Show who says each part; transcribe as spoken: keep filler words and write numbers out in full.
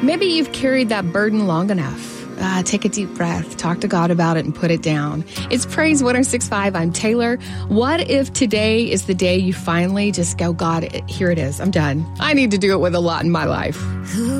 Speaker 1: Maybe you've carried that burden long enough. Uh, take a deep breath, talk to God about it, and put it down. It's Praise one oh six point five. I'm Taylor. What if today is the day you finally just go, God, here it is. I'm done. I need to do it with a lot in my life.